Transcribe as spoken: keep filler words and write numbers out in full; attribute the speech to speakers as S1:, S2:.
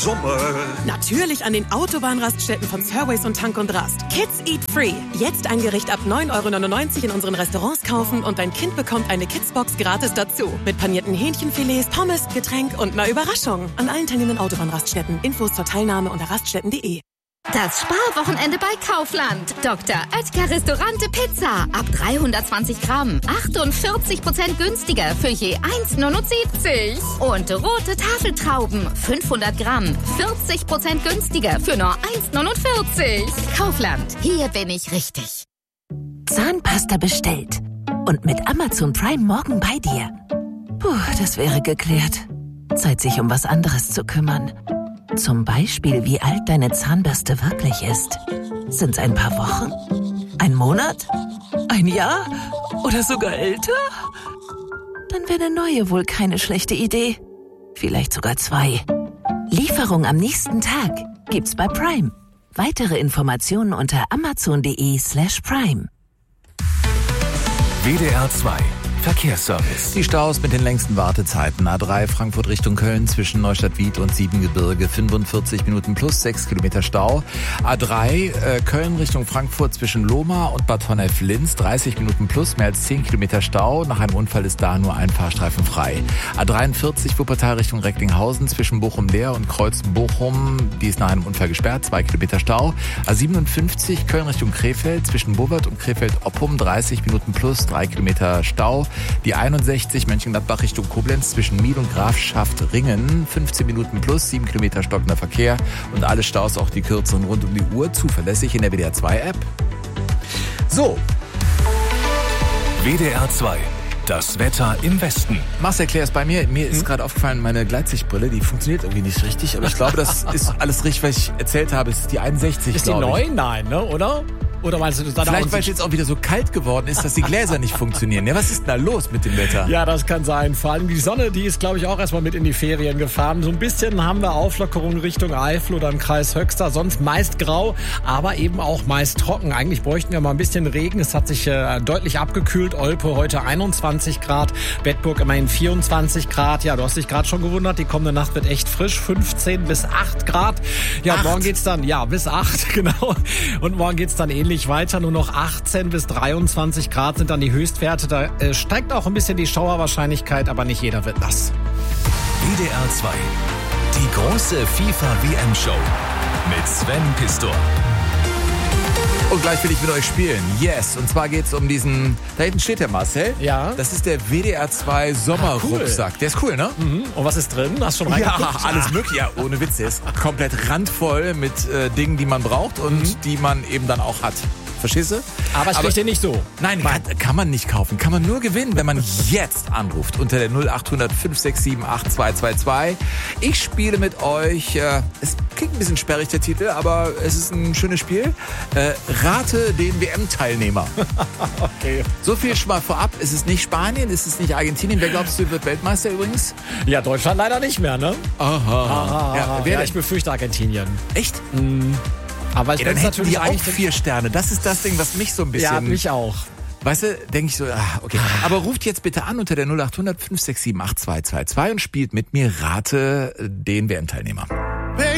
S1: Sommer.
S2: Natürlich an den Autobahnraststätten von Surways und Tank und Rast. Kids Eat Free. Jetzt ein Gericht ab neun Euro neunundneunzig in unseren Restaurants kaufen und dein Kind bekommt eine Kidsbox gratis dazu. Mit panierten Hähnchenfilets, Pommes, Getränk und einer Überraschung. An allen teilnehmenden Autobahnraststätten. Infos zur Teilnahme unter raststätten punkt de.
S3: Das Sparwochenende bei Kaufland. Doktor Oetker Restaurante Pizza. Ab dreihundertzwanzig Gramm. achtundvierzig Prozent günstiger für je eins neunundsiebzig. Und rote Tafeltrauben. fünfhundert Gramm. vierzig Prozent günstiger für nur eins neunundvierzig. Kaufland. Hier bin ich richtig.
S4: Zahnpasta bestellt. Und mit Amazon Prime morgen bei dir. Puh, das wäre geklärt. Zeit, sich um was anderes zu kümmern. Zum Beispiel, wie alt deine Zahnbürste wirklich ist. Sind's ein paar Wochen? Ein Monat? Ein Jahr? Oder sogar älter? Dann wäre eine neue wohl keine schlechte Idee. Vielleicht sogar zwei. Lieferung am nächsten Tag gibt's bei Prime. Weitere Informationen unter amazon.de slash prime.
S5: W D R zwei Verkehrsservice.
S6: Die Staus mit den längsten Wartezeiten. A drei Frankfurt Richtung Köln zwischen Neustadt-Wied und Siebengebirge. fünfundvierzig Minuten plus sechs Kilometer Stau. A drei äh, Köln Richtung Frankfurt zwischen Lohmar und Bad Honnef-Linz. dreißig Minuten plus, mehr als zehn Kilometer Stau. Nach einem Unfall ist da nur ein Fahrstreifen frei. A dreiundvierzig Wuppertal Richtung Recklinghausen zwischen Bochum-Leer und Kreuzen-Bochum. Die ist nach einem Unfall gesperrt. zwei Kilometer Stau. A siebenundfünfzig Köln Richtung Krefeld zwischen Bobert und Krefeld-Oppum. dreißig Minuten plus, drei Kilometer Stau. Die einundsechzig Mönchengladbach Richtung Koblenz zwischen Miel und Grafschaft-Ringen. fünfzehn Minuten plus, sieben Kilometer stockender Verkehr. Und alle Staus, auch die kürzeren rund um die Uhr, zuverlässig in der W D R zwei App. So.
S5: W D R zwei. Das Wetter im Westen.
S6: Marcel, erklär es bei mir. Mir ist hm? gerade aufgefallen, meine Gleitsichtbrille, die funktioniert irgendwie nicht richtig. Aber ich glaube, das ist alles richtig, was ich erzählt habe. Es ist die einundsechzig,
S7: Ist die neu? Nein, ne? Oder? Oder meinst du, das da
S6: Vielleicht, weil es jetzt auch wieder so kalt geworden ist, dass die Gläser nicht funktionieren. Ja, was ist denn da los mit dem Wetter?
S7: Ja, das kann sein. Vor allem die Sonne, die ist, glaube ich, auch erstmal mit in die Ferien gefahren. So ein bisschen haben wir Auflockerung Richtung Eifel oder im Kreis Höxter. Sonst meist grau, aber eben auch meist trocken. Eigentlich bräuchten wir mal ein bisschen Regen. Es hat sich äh, deutlich abgekühlt. Olpe heute einundzwanzig Grad. Bedburg immerhin vierundzwanzig Grad. Ja, du hast dich gerade schon gewundert. Die kommende Nacht wird echt frisch. fünfzehn bis acht Grad. Ja,
S6: acht.
S7: Morgen geht's dann, ja, bis acht, genau. Und morgen geht's dann ähnlich weiter. Nur noch achtzehn bis dreiundzwanzig Grad sind dann die Höchstwerte. Da äh, steigt auch ein bisschen die Schauerwahrscheinlichkeit, aber nicht jeder wird nass.
S5: W D R zwei. Die große FIFA-W M-Show mit Sven Pistor.
S6: Und gleich will ich mit euch spielen. Yes. Und zwar geht's um diesen... Da hinten steht der Marcel.
S7: Ja.
S6: Das ist der W D R zwei Sommerrucksack. Ah, cool. Der ist cool, ne?
S7: Mhm. Und was ist drin? Hast du schon reingeguckt?
S6: Ja, alles mögliche. Ja, ohne Witz. Der ist komplett randvoll mit äh, Dingen, die man braucht und mhm. die man eben dann auch hat. Verstehst du?
S7: Aber es kriegt ihr nicht so.
S6: Nein, kann, kann man nicht kaufen. Kann man nur gewinnen, wenn man jetzt anruft unter der null acht hundert fünf sechs sieben acht zwei zwei zwei. Ich spiele mit euch, äh, es klingt ein bisschen sperrig der Titel, aber es ist ein schönes Spiel. Äh, rate den W M-Teilnehmer.
S7: Okay.
S6: So viel schon mal vorab. Es ist nicht Spanien, es ist nicht Argentinien. Wer glaubst du wird Weltmeister übrigens?
S7: Ja, Deutschland leider nicht mehr, ne?
S6: Aha.
S7: Aha.
S6: Ja,
S7: wer ja, ich befürchte Argentinien.
S6: Echt?
S7: Mhm. Aber ich
S6: ja, dann
S7: bin
S6: hätten
S7: natürlich
S6: die auch vier Sterne. Das ist das Ding, was mich so ein bisschen...
S7: Ja, mich auch.
S6: Weißt du, denke ich so, ah, okay. Aber ruft jetzt bitte an unter der null acht hundert fünf sechs sieben acht zwei zwei zwei und spielt mit mir Rate den W M-Teilnehmer.